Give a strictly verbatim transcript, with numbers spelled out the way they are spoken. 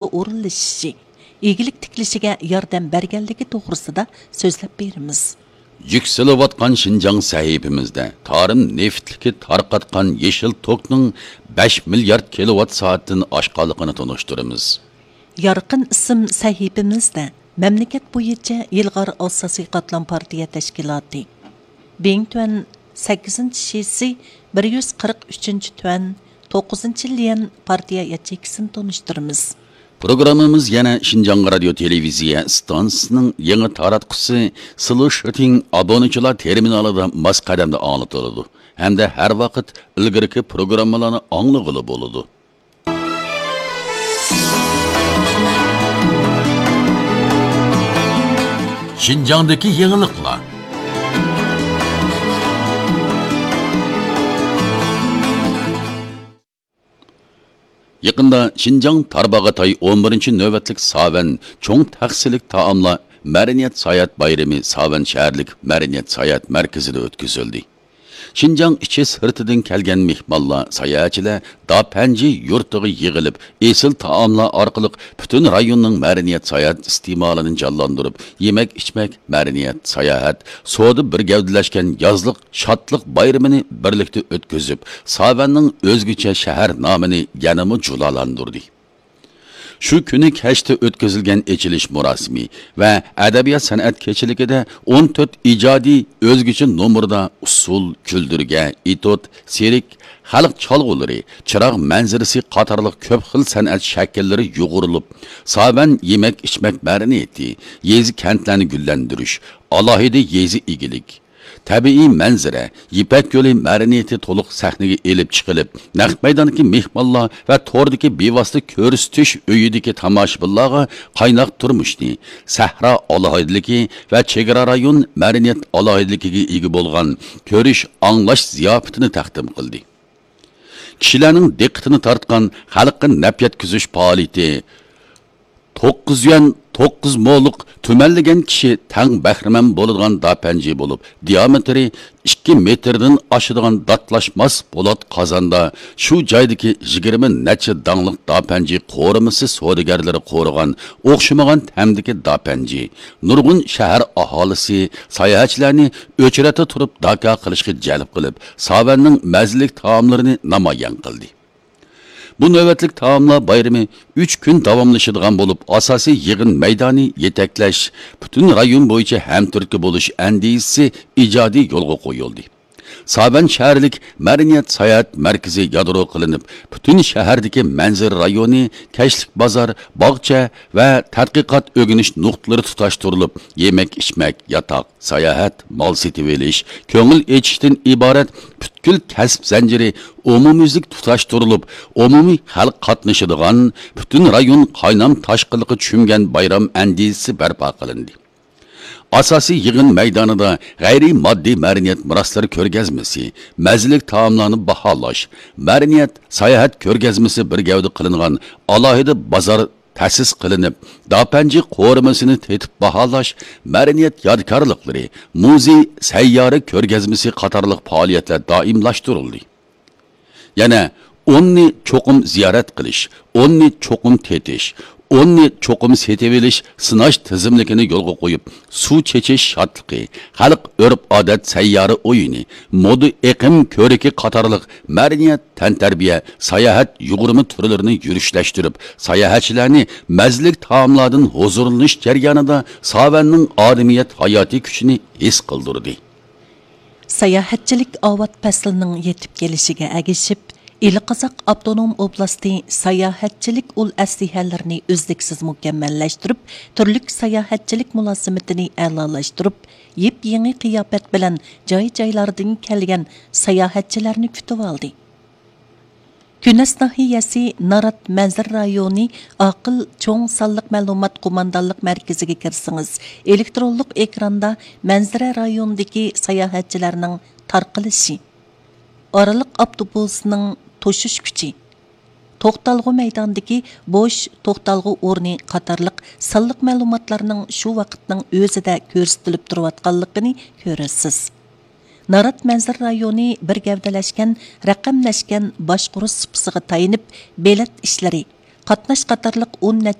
o'rinlashishi, egilik tiklishiga yordam berganligi to'g'risida so'zlab beramiz. Yükselivatkan Şinjan sahibimizde tarım neftliki tarqatkan yeşil tokning besh milyard kilowatt saatin aşqalıqını tonuşturumuz. Yarqın isim sahibimizde memleket bo'yicha Ilg'or asosiy qatlam partiya tashkiloti. Beng tuan sakkizinchi shesi bir yuz qirq uchinchi tuan to'qqizinchi liyan partiya yachekisini tonuşturumuz. Programımız yana Şinjan Radio Televiziya stansiyasının yangi taratqusi Slushiting abonechilar terminalida mas qadamda anlatıldı. Hem de her vaqt ilgirki programmalarni anglag'ili bo'ladi. Şinjandagi yangiliklar. Yaqında Şinjan Tarbağatay on birinchi navbatlik Savan cho'ng taqsilik taomlar Madaniyat Sayat bayrami Savan shaharlik Madaniyat Sayat markazida o'tkazildi. Şinjan ichi sirtidan kelgan mehmonlar, sayohatchilar Dapanji yurtiga yig'ilib, esil taomlar orqali butun rayonning madaniyat sayat iste'molini jonlantirib, yemak, ichmak, madaniyat, sayohat, savdo bir gavdalashgan yozliq shodlik bayramini birlikda o'tkazib, Savanning o'zgacha shahar nomini yanama julalantirdi. Şu kuni kashda o'tkazilgan echilish murosimi va adabiyot san'at kechiligida o'n to'rt ijodiy o'zgacha nomerda usul, kuldirga, etot, serik, xalq cholg'ulari, chiroq manzarasi qatorliq ko'p xil san'at shakllari yo'g'urilib, Savan yemak, ichmak madaniyati, yezi kentlarni gullantirish, alohida yezi egilik, tabiiy manzara, Ipak yo'li madaniyati to'liq sahnaga elib chiqilib, naq maydondagi mehmonlar va tordagi bevosita ko'rsatish uyidagi tomoshabinlarga qaynoq turmushni, sahro alohidaligi va chegara rayon madaniyat alohidaligiga ega bo'lgan ko'rish, anglash ziyofatini taqdim qildi. Kishilarning diqqatini tortgan xalqqa naf yetkazish faoliyati to'qqiz yuan to'qqiz mo'liq tumanlagan kishi tang bahriman bo'ladigan dapanji bo'lib, diametri ikki metrdan oshadigan datlashmas po'lat qozonda shu joydagi yigirma necha dangliq dapanji qo'rimisi savdogarlari qo'rigan o'xshamagan tamdagi dapanji nurg'un shahar aholisi sayohatchilarni o'chirata turib daka qilishga jalb qilib, Savanning mazalik taomlarini namoyon qildi. Bu navbatlik taomlar bayrami uch kun davomlashadigan bo'lib, asosiy yig'in maydoni yetaklash, butun rayon bo'yicha hamturtki bo'lish andisi ijodiy yo'lga qo'yildi. Savan shaharlik Madaniyat Sayat markazi yadro qilinib, butun shahardagi manzara rayoni, kashlik bozor, bog'cha va tadqiqot o'rganish nuqtalari tutashtirilib, yemak, ichmak, yotoq, sayohat, mol setib olish, ko'ngil echishdan iborat butkul kasb zanjiri umumiylik tutashtirilib, umumiy xalq qatnashadigan, butun rayon qaynam tashqiliqi tushungan bayram andisi barpo qilindi. Asosiy yig'in maydonida g'ayriy moddiy madaniyat miroslari ko'rgazmasi, mazalik taomlarni baholash, madaniyat sayohat ko'rgazmasi bir gavda qilingan alohida bozor ta'sis qilinib, dapanji qo'rimasini tetib baholash, madaniyat yodgorliklari, muzey, sayyora ko'rgazmasi qatorliq faoliyatlar doimlashtirildi. Yana o'nni cho'qim ziyorat qilish, o'nni cho'qim tetish, o'nni cho'qim setib olish sinash tizimligini yo'lga qo'yib, suv chechish shodligi, xalq urf odat sayyora o'yini, moda iqim ko'riki qatorliq madaniyat, tantarbiya, sayohat yug'urma turlarini yurishlashtirib, sayohatchilarni mazalik taomlardan huzurlanish jarayonida Savanning odamiyat hayotiy kuchini his qildirdi. Sayohatchilik avvat faslining yetib kelishiga agishib, Iliqazaq Avtonom Oblasti sayohatchilik ul aslihalarini uzluksiz mukammallashtirib, turli sayohatchilik mulozimatini a'lolashtirib, yep-yangi qiyofat bilan joy-joylardan kelgan sayohatchilarni kutib oldi. Künes nahiyasi Narat Manzar rayoni aql cho'ng sonliq ma'lumot qo'mondonlik markaziga kirsangiz, elektronlik ekranda Manzara rayonidagi sayohatchilarning tarqalishi, oraliq avtobusining to'shish kuchi, to'xtalg'u maydondagi bo'sh to'xtalg'u o'rni qatorliq sonliq ma'lumotlarning shu vaqtning o'zida ko'rsatilib turayotganligini ko'rasiz. Narat Manzar rayoni bir gavdalashgan, raqamlashgan boshqaruv sipasiga tayinib, belat ishlari, qatnash qatorliq o'n